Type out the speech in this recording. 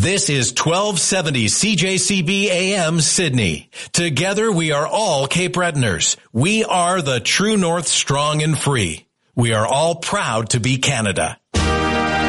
This is 1270 CJCB AM Sydney. Together we are all Cape Bretoners. We are the True North, strong and free. We are all proud to be Canada.